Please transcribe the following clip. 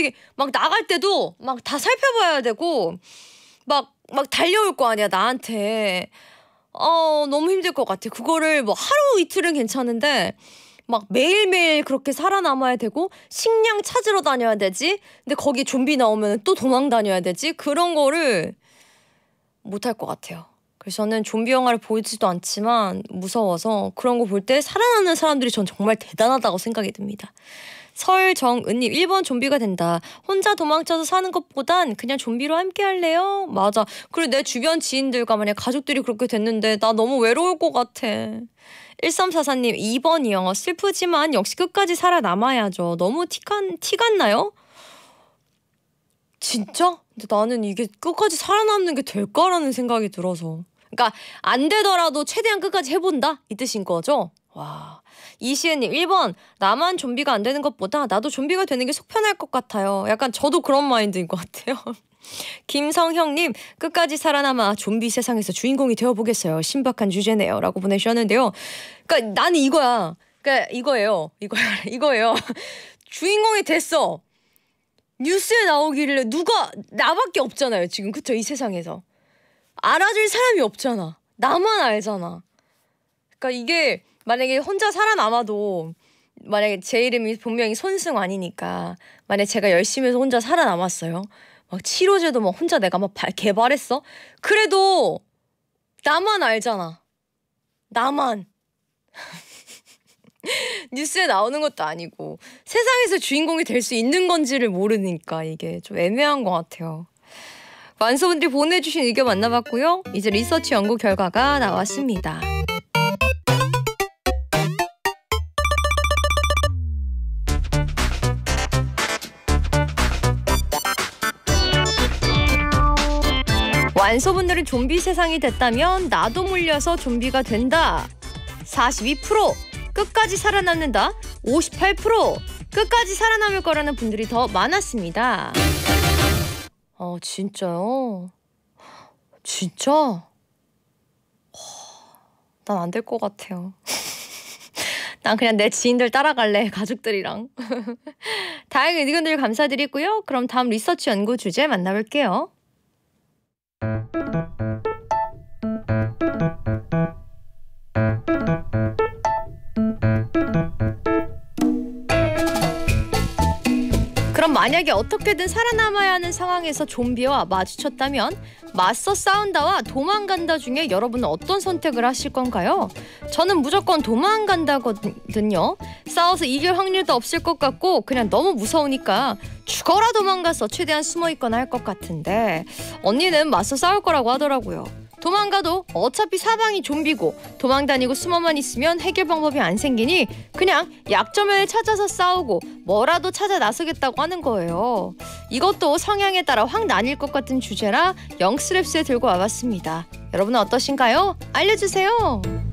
거기 막 나갈 때도 막 다 살펴봐야 되고 막 달려올 거 아니야 나한테. 너무 힘들 것 같아. 그거를 뭐 하루 이틀은 괜찮은데 막 매일매일 그렇게 살아남아야 되고 식량 찾으러 다녀야 되지. 근데 거기 좀비 나오면 또 도망 다녀야 되지. 그런 거를 못할 것 같아요. 그래서 저는 좀비 영화를 보지도 않지만 무서워서 그런 거 볼 때 살아남는 사람들이 전 정말 대단하다고 생각이 듭니다. 설정은님 1번 좀비가 된다. 혼자 도망쳐서 사는 것보단 그냥 좀비로 함께 할래요? 맞아. 그리고 내 주변 지인들과 만약 가족들이 그렇게 됐는데 나 너무 외로울 것 같아. 1344님 2번이요. 슬프지만 역시 끝까지 살아남아야죠. 너무 티 같나요? 진짜? 근데 나는 이게 끝까지 살아남는 게 될까라는 생각이 들어서. 그러니까 안 되더라도 최대한 끝까지 해본다? 이 뜻인 거죠? 와. 이시은님 1번 나만 좀비가 안 되는 것보다 나도 좀비가 되는 게 속 편할 것 같아요. 약간 저도 그런 마인드인 것 같아요. 김성형님 끝까지 살아남아 좀비 세상에서 주인공이 되어보겠어요. 신박한 주제네요 라고 보내주셨는데요. 그러니까 나는 이거야. 그러니까 이거예요. 주인공이 됐어. 뉴스에 나오기를 누가 나밖에 없잖아요 지금. 그쵸? 이 세상에서 알아줄 사람이 없잖아. 나만 알잖아. 그러니까 이게 만약에 혼자 살아남아도 만약에 제 이름이 본명이 손승환이니까 만약에 제가 열심히 해서 혼자 살아남았어요. 막 치료제도 막 혼자 내가 막 개발했어. 그래도 나만 알잖아. 나만. 뉴스에 나오는 것도 아니고 세상에서 주인공이 될 수 있는 건지를 모르니까 이게 좀 애매한 것 같아요. 완소분들이 보내주신 의견 만나봤고요. 이제 리서치 연구 결과가 나왔습니다. 완소분들은 좀비 세상이 됐다면 나도 물려서 좀비가 된다. 42%, 끝까지 살아남는다. 58%, 끝까지 살아남을 거라는 분들이 더 많았습니다. 진짜요? 진짜? 난 안 될 것 같아요. 난 그냥 내 지인들 따라갈래, 가족들이랑. 다양한 의견들 감사드리고요. 그럼 다음 리서치 연구 주제 만나볼게요. 그럼 만약에 어떻게든 살아남아야 하는 상황에서 좀비와 마주쳤다면 맞서 싸운다와 도망간다 중에 여러분은 어떤 선택을 하실 건가요? 저는 무조건 도망간다거든요. 싸워서 이길 확률도 없을 것 같고 그냥 너무 무서우니까 죽어라 도망가서 최대한 숨어있거나 할 것 같은데 언니는 맞서 싸울 거라고 하더라고요. 도망가도 어차피 사방이 좀비고 도망다니고 숨어만 있으면 해결 방법이 안 생기니 그냥 약점을 찾아서 싸우고 뭐라도 찾아 나서겠다고 하는 거예요. 이것도 성향에 따라 확 나뉠 것 같은 주제라 영스랩스에 들고 와봤습니다. 여러분은 어떠신가요? 알려주세요.